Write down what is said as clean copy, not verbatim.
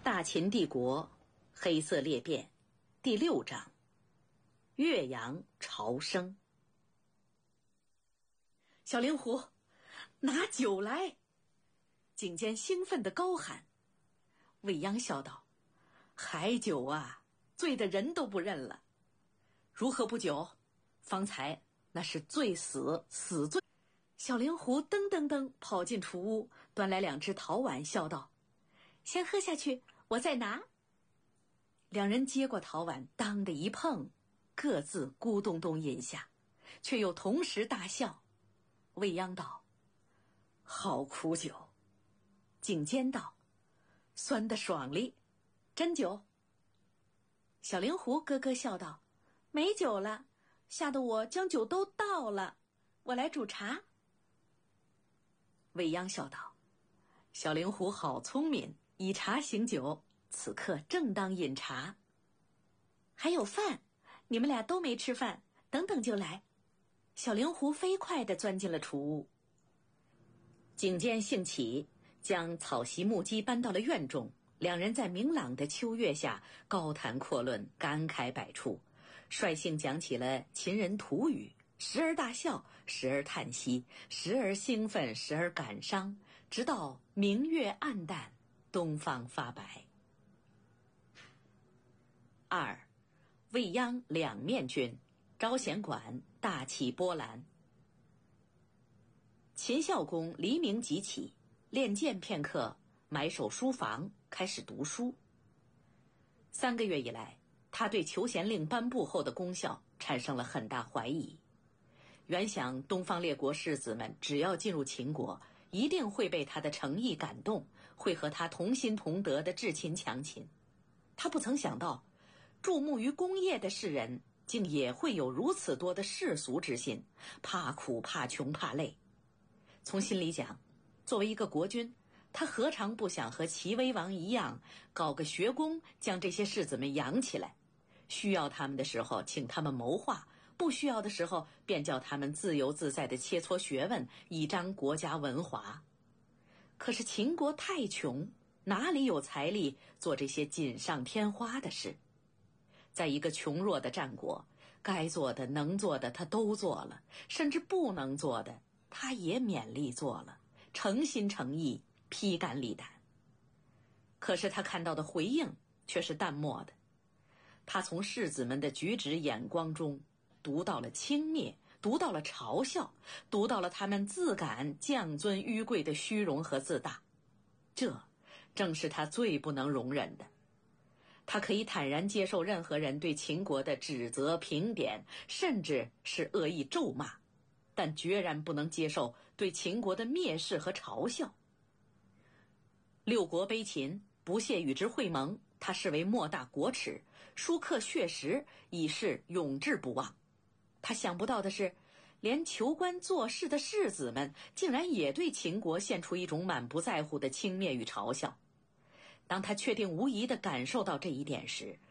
大秦帝国黑色裂变第6章岳阳朝生。小灵狐，拿酒来！景监兴奋地高喊。未央笑道：海酒啊，醉得人都不认了。如何不酒？方才那是醉死罪。小灵狐噔噔噔跑进厨屋，端来2只陶碗，笑道：先喝下去，我再拿。2人接过陶碗，当的一碰，各自咕咚咚饮下，却又同时大笑。未央道：好苦酒。景监道：酸得爽哩，真酒？小灵狐咯咯笑道：没酒了，吓得我将酒都倒了，我来煮茶。未央笑道：小灵狐好聪明，以茶醒酒，此刻正当饮茶。还有饭，你们俩都没吃饭，等等就来。小灵狐飞快地钻进了厨屋。景监兴起，将草席木屐搬到了院中，2人在明朗的秋月下高谈阔论，感慨百出，率性讲起了秦人土语，时而大笑，时而叹息，时而兴奋，时而感伤，直到明月暗淡，东方发白。2. 未央两面军，招贤馆大气波澜。秦孝公黎明即起，练剑片刻，埋首书房，开始读书。3个月以来，他对求贤令颁布后的功效产生了很大怀疑。原想东方列国士子们只要进入秦国，一定会被他的诚意感动，会和他同心同德的至秦强秦。他不曾想到，注目于功业的士人竟也会有如此多的世俗之心，怕苦怕穷怕累。从心里讲，作为一个国君，他何尝不想和齐威王一样，搞个学宫，将这些士子们养起来，需要他们的时候请他们谋划，不需要的时候便叫他们自由自在地切磋学问，以彰国家文华。可是秦国太穷，哪里有财力做这些锦上添花的事？在一个穷弱的战国，该做的能做的他都做了，甚至不能做的他也勉力做了，诚心诚意，披肝沥胆。可是他看到的回应却是淡漠的。他从士子们的举止眼光中读到了轻蔑，读到了嘲笑，读到了他们自感降尊纡贵的虚荣和自大。这正是他最不能容忍的。他可以坦然接受任何人对秦国的指责评点，甚至是恶意咒骂，但决然不能接受对秦国的蔑视和嘲笑。6国卑秦，不屑与之会盟，他视为莫大国耻，书刻血石，以示永志不忘。他想不到的是，连求官做事的士子们竟然也对秦国现出一种满不在乎的轻蔑与嘲笑。当他确定无疑地感受到这一点时，